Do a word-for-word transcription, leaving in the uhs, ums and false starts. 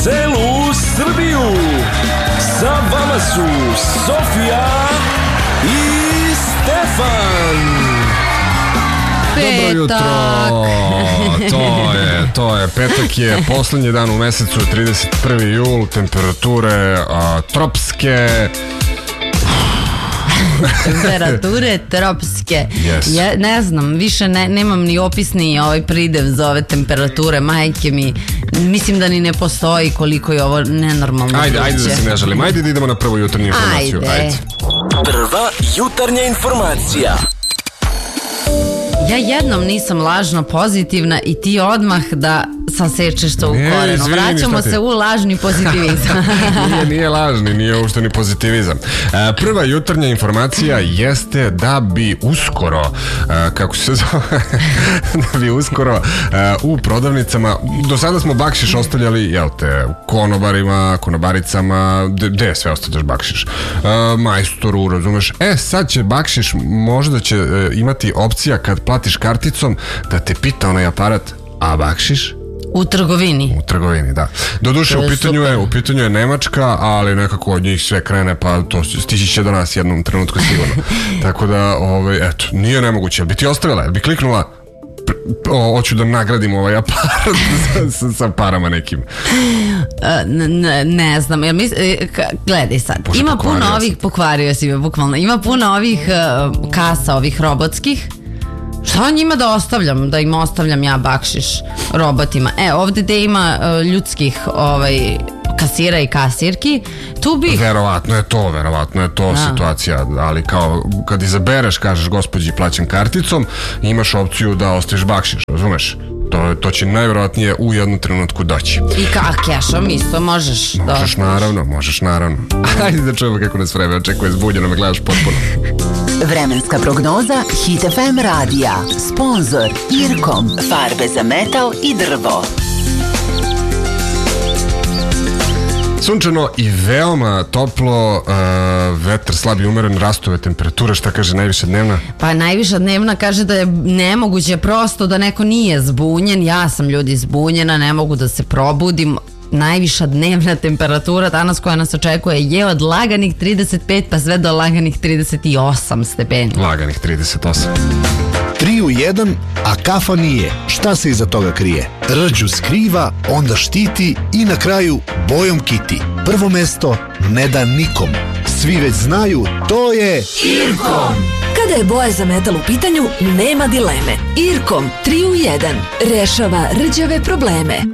celu Srbiju. Sa vama su Sofija i Stefan. Dobro jutro, to je, to je, petak je poslednji dan u mesecu, trideset prvi jul, temperature a, tropske. Temperature tropske. Yes. Ja ne znam, više ne, nemam ni opisni ovaj pridev za ove temperature, majke mi. Mislim da ni ne postoji koliko je ovo nenormalno. Ajde, ajde da se ne žalim, ajde da idemo na prvu jutarnju informaciju. Ajde. Ajde. Prva jutarnja informacija. Ja jednom nisam lažno pozitivna i ti odmah da sasečeš to u Ne, korenu. izvini, Vraćamo šta ti? se u lažni pozitivizam. Nije, nije lažni, nije uopšte ni pozitivizam. E, prva jutarnja informacija jeste da bi uskoro, e, kako se zove, da bi uskoro e, u prodavnicama, do sada smo bakšiš ostavljali, jel te, konobarima, konobaricama, gde sve ostavljaš bakšiš? E, majstoru, razumeš? E, sad će bakšiš, možda će e, imati opcija kad platiš karticom da te pita onaj aparat, a bakšiš? U trgovini. U trgovini, da. Doduše, u pitanju je, u pitanju je Nemačka, ali nekako od njih sve krene, pa to stići će do nas jednom trenutku sigurno. Tako da, ovaj, eto, nije nemoguće. Jel bi ti ostavila? Jel bi kliknula? O, hoću da nagradim ovaj aparat sa, sa, sa parama nekim. Ne, ne znam, jer mis, gledaj sad, Bože, ima pokvario puno sam ovih, te. pokvario si me bukvalno, ima puno ovih uh, kasa, ovih robotskih. Šta njima da ostavljam, da im ostavljam ja bakšiš robotima? E, ovde gde ima uh, ljudskih ovaj, kasira i kasirki, tu bih... Verovatno je to, verovatno je to Da. situacija, ali kao kad izabereš, kažeš gospođi plaćam karticom, imaš opciju da ostaviš bakšiš, razumeš? To, to će najverovatnije u jednom trenutku doći. I ka kešom isto možeš. da Možeš ostaviš. naravno, možeš naravno. Ajde da čujemo kako nas vreme očekuje, zbunjeno me gledaš potpuno. Vremenska prognoza Hit F M radija. Sponzor Irkom. Farbe za metal i drvo. Sunčano i veoma toplo, uh, vetar slab i umeren, rastove temperature, šta kaže najviša dnevna? Pa najviša dnevna kaže da je nemoguće prosto da neko nije zbunjen. Ja sam ljudi zbunjena, ne mogu da se probudim. Najviša dnevna temperatura danas koja nas očekuje je od laganih trideset pet pa sve do laganih trideset osam stepeni. Laganih trideset osam. Tri u jedan, a kafa nije. Šta se iza toga krije? Rđu skriva, onda štiti i na kraju bojom kiti. Prvo mesto ne da nikom. Svi već znaju, to je Irkom. Kada je boja za metal u pitanju, nema dileme. Irkom tri u jedan rešava rđave probleme.